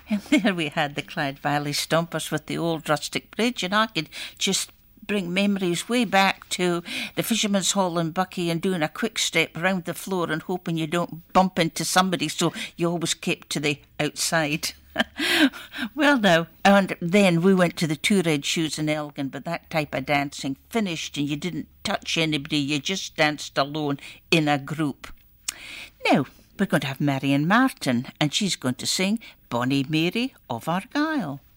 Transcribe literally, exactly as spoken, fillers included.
And there we had the Clyde Valley Stompers with the old rustic bridge, and I could just bring memories way back to the Fisherman's Hall in Buckie and doing a quick step round the floor and hoping you don't bump into somebody, so you always kept to the outside. Well, now, and then we went to the Two Red Shoes in Elgin, but that type of dancing finished and you didn't touch anybody, you just danced alone in a group. Now, we're going to have Marion Martin, and she's going to sing Bonnie Mary of Argyll.